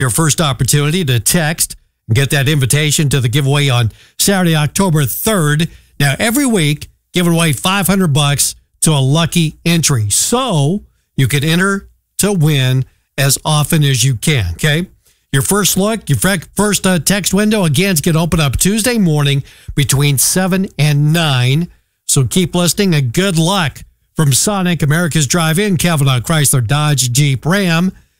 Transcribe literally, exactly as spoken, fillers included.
your first opportunity to text and get that invitation to the giveaway on Saturday, October third. Now, every week, giving away five hundred bucks to a lucky entry. So you could enter to win as often as you can, okay? Your first look, your first uh, text window, again, is going to open up Tuesday morning between seven and nine. So keep listening and good luck from Sonic, America's Drive-In, Cavanaugh Chrysler Dodge Jeep Ram.